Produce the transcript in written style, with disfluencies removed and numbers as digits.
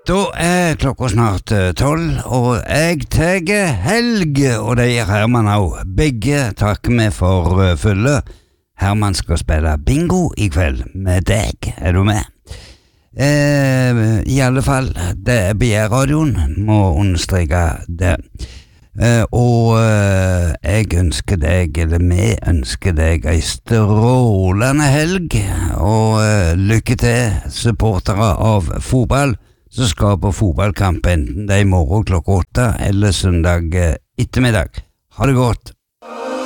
Da klokka snart 12, og jeg teger helg, og det gjør Herman også. Begge takker vi for følge. Herman skal spille bingo I kveld med deg. Er du med? I alle fall, det BR-radioen, må understreke det. Og jeg ønsker deg, eller vi ønsker deg en strålende helg, og lykke til, supportere av fotball, så skal på fotballkamp enten det I morgen klokka 8 eller søndag ettermiddag. Ha det godt!